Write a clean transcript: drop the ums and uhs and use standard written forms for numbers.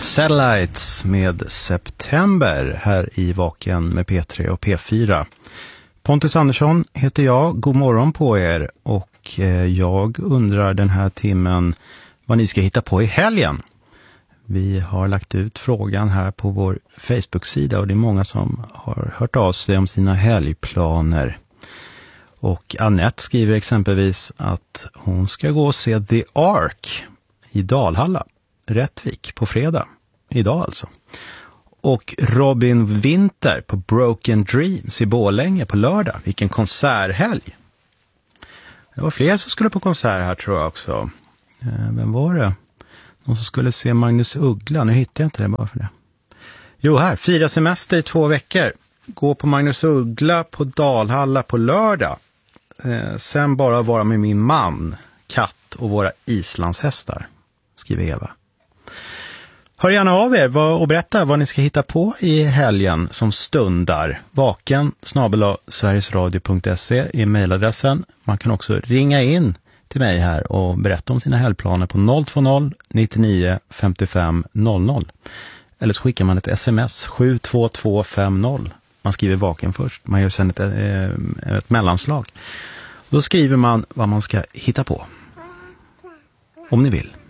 Satellites med September här i Vaken med P3 och P4. Pontus Andersson heter jag, god morgon på er, och jag undrar den här timmen vad ni ska hitta på i helgen. Vi har lagt ut frågan här på vår Facebook-sida och det är många som har hört av sig om sina helgplaner. Och Annette skriver exempelvis att hon ska gå och se The Ark i Dalhalla, Rättvik, på fredag. Idag alltså. Och Robin Winter på Broken Dreams i Borlänge på lördag. Vilken konserthelg. Det var fler som skulle på konsert här, tror jag också. Vem var det? Någon som skulle se Magnus Uggla. Nu hittar jag inte det bara för det. Jo, här. 4 semester i 2 veckor. Gå på Magnus Uggla på Dalhalla på lördag. Sen bara vara med min man, katt och våra islandshästar, skriver Eva. Hör gärna av er och berätta vad ni ska hitta på i helgen som stundar. vaken@sverigesradio.se är mejladressen. Man kan också ringa in till mig här och berätta om sina helgplaner på 020 99 55 00. Eller så skickar man ett sms 72250. Man skriver Vaken först. Man gör sedan ett mellanslag. Då skriver man vad man ska hitta på. Om ni vill.